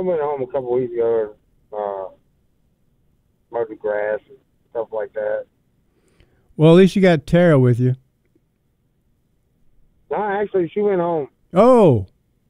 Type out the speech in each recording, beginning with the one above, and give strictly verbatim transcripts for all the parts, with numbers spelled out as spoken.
went home a couple weeks ago and uh, mowed the grass and stuff like that. Well, at least you got Tara with you. No, actually, she went home. Oh.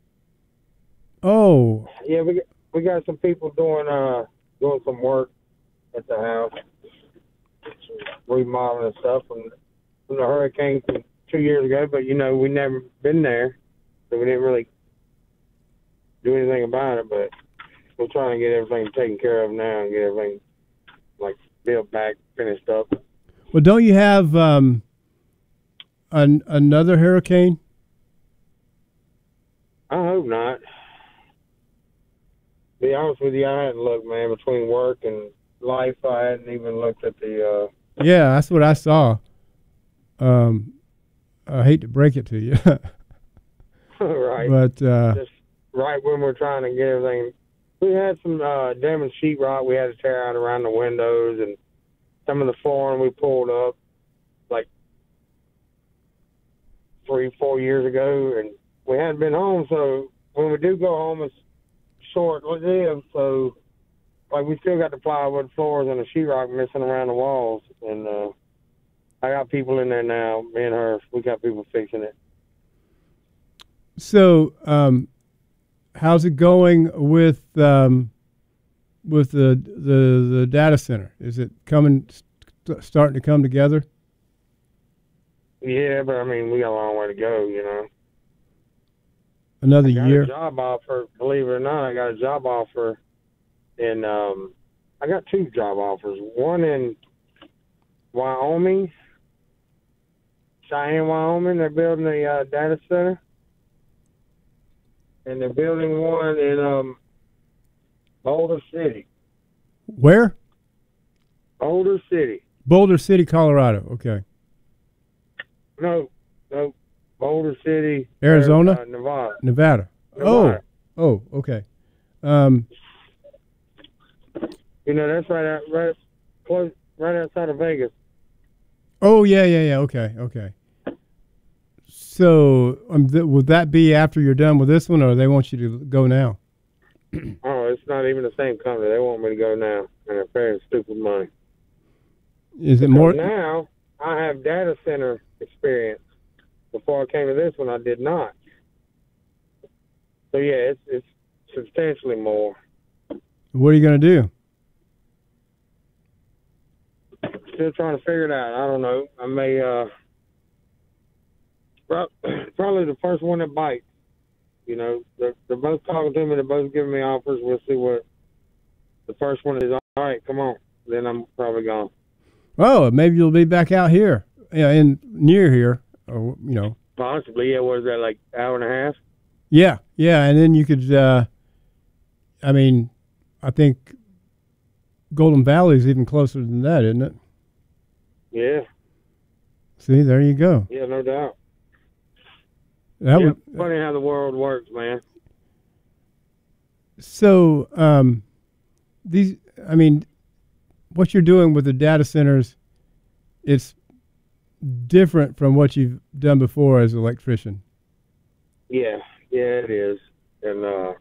Oh. Yeah, we got, we got some people doing uh doing some work at the house, some remodeling and stuff from, from the hurricane from two years ago. But you know, we never been there, so we didn't really do anything about it. But we're trying to get everything taken care of now and get everything like built back, finished up. Well, don't you have um an, another hurricane? I hope not. Be honest with you, I hadn't looked, man. Between work and life, I hadn't even looked at the. Uh... Yeah, that's what I saw. Um, I hate to break it to you, right? But uh, just right when we're trying to get everything, we had some uh, damaged sheetrock we had to tear out around the windows, and some of the flooring we pulled up like three, four years ago, and we hadn't been home. So when we do go home, it's short lived, so like we still got the plywood floors and the sheetrock missing around the walls, and uh, I got people in there now. Me and her, we got people fixing it. So, um, how's it going with um, with the the the data center? Is it coming, st- starting to come together? Yeah, but I mean, we got a long way to go, you know. Another I got year. A job offer, believe it or not, I got a job offer in. Um, I got two job offers. One in Wyoming, Cheyenne, Wyoming. They're building a uh, data center, and they're building one in um, Boulder City. Where? Boulder City. Boulder City, Colorado. Okay. No, no. Boulder City, Arizona, uh, Nevada. Nevada. Nevada. Oh, oh, okay. Um, you know, that's right out, right close, right outside of Vegas. Oh, yeah, yeah, yeah. Okay, okay. So, um, th- will that be after you're done with this one, or they want you to go now? Oh, it's not even the same company. They want me to go now, and they're paying stupid money. Is it because more? Now I have data center experience. Before I came to this one, I did not. So yeah, it's it's substantially more. What are you going to do? Still trying to figure it out. I don't know. I may uh probably the first one that bites. You know, they're, they're both talking to me. They're both giving me offers. We'll see what the first one is. All right, come on. Then I'm probably gone. Oh, maybe you'll be back out here, yeah, in near here, or you know. Possibly, yeah. What is that, like hour and a half? Yeah, yeah, and then you could. Uh, I mean, I think Golden Valley is even closer than that, isn't it? Yeah. See, there you go. Yeah, no doubt. That yeah, would, funny how the world works, man. So, um, these, I mean, what you're doing with the data centers, it's different from what you've done before as an electrician. Yeah, yeah, it is. And uh,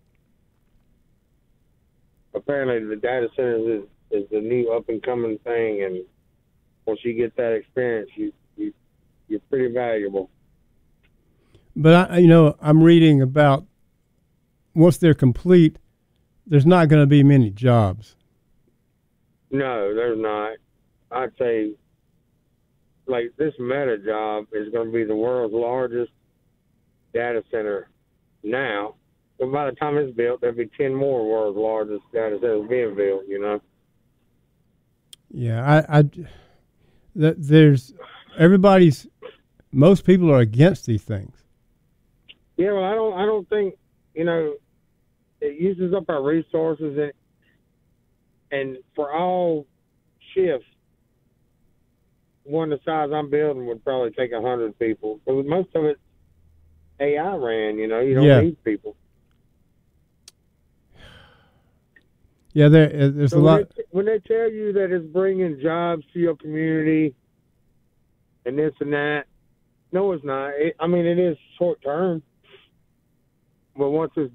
apparently the data centers is, is the new up-and-coming thing, and once you get that experience, you, you, you're pretty valuable. But, I, you know, I'm reading about once they're complete, there's not going to be many jobs. No, there's not. I'd say, like, this Meta job is going to be the world's largest data center now. But by the time it's built, there'll be ten more world's largest data centers being built, you know? Yeah, I, I that there's, everybody's, most people are against these things. Yeah, well, I don't, I don't think, you know, it uses up our resources, and and for all shifts, one the size I'm building would probably take a hundred people. But most of it A I ran, you know, you don't Yeah. need people. Yeah, there, uh, there's So a when lot. They, when they tell you that it's bringing jobs to your community and this and that, no, it's not. It, I mean, it is short term. But once it's